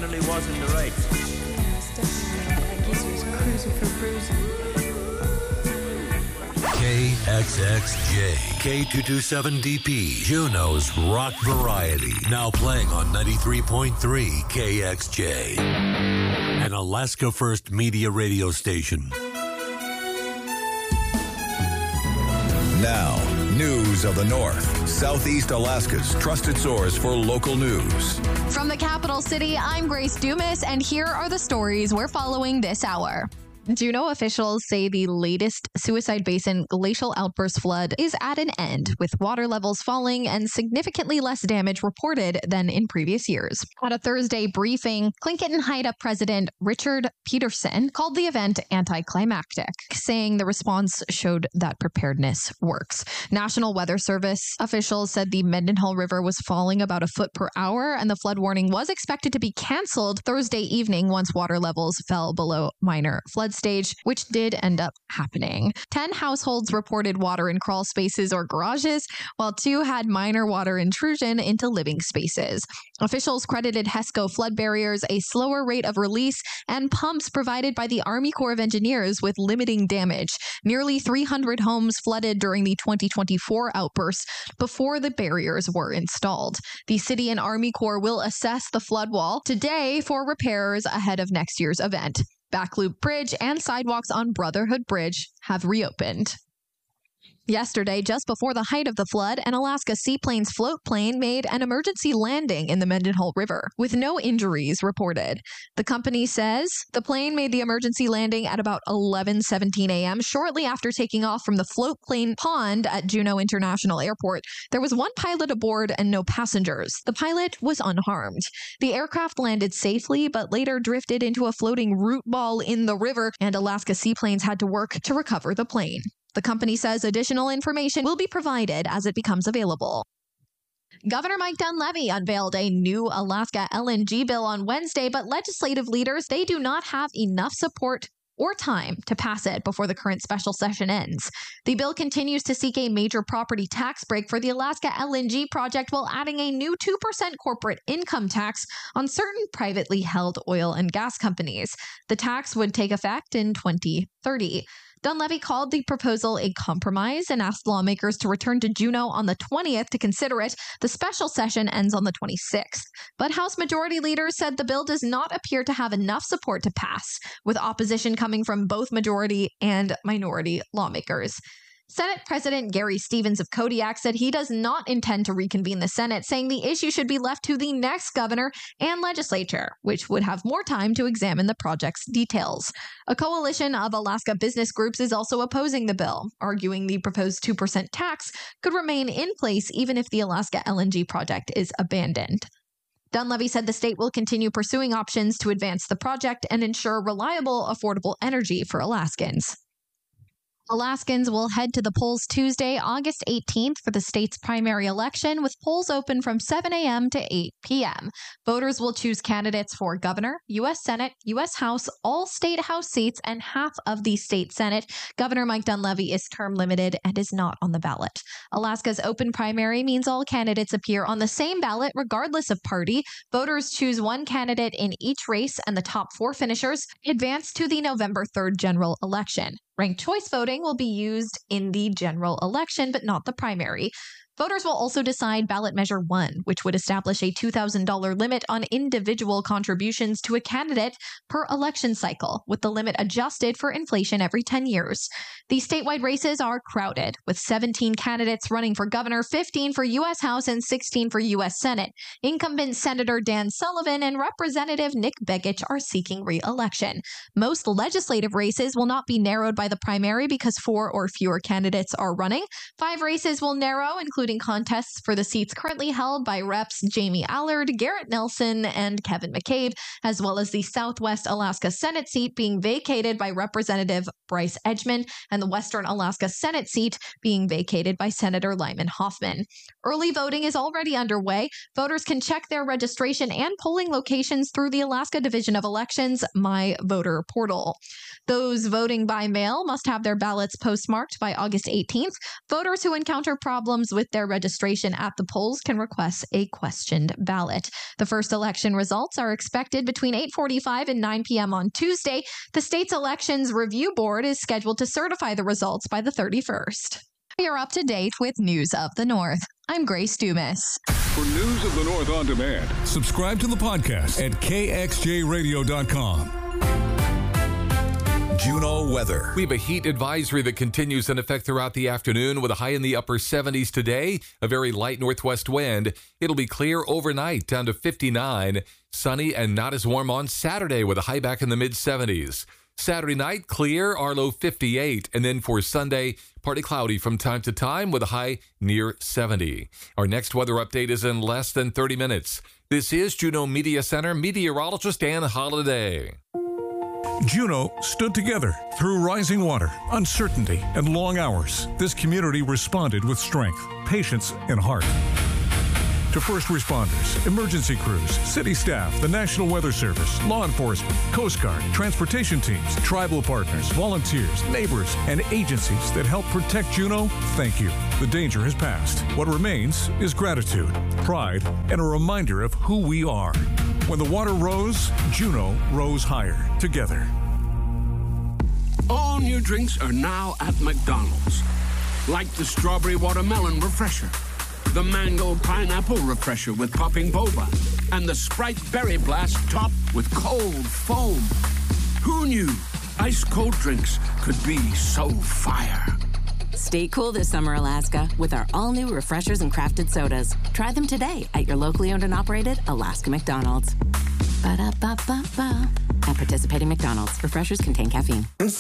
definitely was in the right. Yeah, it's definitely like he's just cruising for bruising. KXXJ, K227DP, Juneau's Rock Variety. Now playing on 93.3 KXJ, an Alaska First Media radio station. Now, news of the North, Southeast Alaska's trusted source for local news. From the capital city, I'm Grace Dumas, and here are the stories we're following this hour. Juneau officials say the latest Suicide Basin glacial outburst flood is at an end, with water levels falling and significantly less damage reported than in previous years. At a Thursday briefing, Tlingit and Haida President Richard Peterson called the event anticlimactic, saying the response showed that preparedness works. National Weather Service officials said the Mendenhall River was falling about a foot per hour, and the flood warning was expected to be canceled Thursday evening once water levels fell below minor flood stage, which did end up happening. 10 households reported water in crawl spaces or garages, while 2 had minor water intrusion into living spaces. Officials credited HESCO flood barriers, a slower rate of release, and pumps provided by the Army Corps of Engineers with limiting damage. Nearly 300 homes flooded during the 2024 outburst before the barriers were installed. The City and Army Corps will assess the flood wall today for repairs ahead of next year's event. Backloop Bridge and sidewalks on Brotherhood Bridge have reopened. Yesterday, just before the height of the flood, an Alaska Seaplanes float plane made an emergency landing in the Mendenhall River, with no injuries reported. The company says the plane made the emergency landing at about 11:17 a.m., shortly after taking off from the float plane pond at Juneau International Airport. There was one pilot aboard and no passengers. The pilot was unharmed. The aircraft landed safely, but later drifted into a floating root ball in the river, and Alaska Seaplanes had to work to recover the plane. The company says additional information will be provided as it becomes available. Governor Mike Dunleavy unveiled a new Alaska LNG bill on Wednesday, but legislative leaders, they do not have enough support or time to pass it before the current special session ends. The bill continues to seek a major property tax break for the Alaska LNG project while adding a new 2% corporate income tax on certain privately held oil and gas companies. The tax would take effect in 2030. Dunleavy called the proposal a compromise and asked lawmakers to return to Juneau on the 20th to consider it. The special session ends on the 26th. But House Majority leaders said the bill does not appear to have enough support to pass, with opposition coming from both majority and minority lawmakers. Senate President Gary Stevens of Kodiak said he does not intend to reconvene the Senate, saying the issue should be left to the next governor and legislature, which would have more time to examine the project's details. A coalition of Alaska business groups is also opposing the bill, arguing the proposed 2% tax could remain in place even if the Alaska LNG project is abandoned. Dunleavy said the state will continue pursuing options to advance the project and ensure reliable, affordable energy for Alaskans. Alaskans will head to the polls Tuesday, August 18th for the state's primary election, with polls open from 7 a.m. to 8 p.m. Voters will choose candidates for governor, U.S. Senate, U.S. House, all state House seats, and half of the state Senate. Governor Mike Dunleavy is term limited and is not on the ballot. Alaska's open primary means all candidates appear on the same ballot regardless of party. Voters choose one candidate in each race, and the top 4 finishers advance to the November 3rd general election. Ranked choice voting will be used in the general election, but not the primary. Voters will also decide ballot measure 1, which would establish a $2,000 limit on individual contributions to a candidate per election cycle, with the limit adjusted for inflation every 10 years. The statewide races are crowded, with 17 candidates running for governor, 15 for U.S. House, and 16 for U.S. Senate. Incumbent Senator Dan Sullivan and Representative Nick Begich are seeking re-election. Most legislative races will not be narrowed by the primary because 4 or fewer candidates are running. 5 races will narrow, including contests for the seats currently held by Reps Jamie Allard, Garrett Nelson, and Kevin McCabe, as well as the Southwest Alaska Senate seat being vacated by Representative Bryce Edgman, and the Western Alaska Senate seat being vacated by Senator Lyman Hoffman. Early voting is already underway. Voters can check their registration and polling locations through the Alaska Division of Elections My Voter portal. Those voting by mail must have their ballots postmarked by August 18th. Voters who encounter problems with their registration at the polls can request a questioned ballot. The first election results are expected between 8:45 and 9 p.m. on Tuesday. The state's Elections Review Board is scheduled to certify the results by the 31st. You're up to date with News of the North. I'm Grace Dumas. For News of the North on demand, Subscribe to the podcast at kxjradio.com. Juneau weather. We have a heat advisory that continues in effect throughout the afternoon with a high in the upper 70s today, a very light northwest wind. It'll be clear overnight down to 59, sunny and not as warm on Saturday with a high back in the mid-70s. Saturday night, clear, our low 58, and then for Sunday, partly cloudy from time to time with a high near 70. Our next weather update is in less than 30 minutes. This is Juneau Media Center meteorologist Dan Holliday. Juneau stood together through rising water, uncertainty, and long hours. This community responded with strength, patience, and heart. To first responders, emergency crews, city staff, the National Weather Service, law enforcement, Coast Guard, transportation teams, tribal partners, volunteers, neighbors, and agencies that help protect Juneau, thank you. The danger has passed. What remains is gratitude, pride, and a reminder of who we are. When the water rose, Juneau rose higher, together. all new drinks are now at McDonald's. Like the strawberry watermelon refresher, the mango pineapple refresher with popping boba, and the Sprite berry blast topped with cold foam. Who knew ice cold drinks could be so fire? Stay cool this summer, Alaska, with our all-new refreshers and crafted sodas. Try them today at your locally owned and operated Alaska McDonald's. Ba-da-ba-ba-ba. At participating McDonald's, refreshers contain caffeine.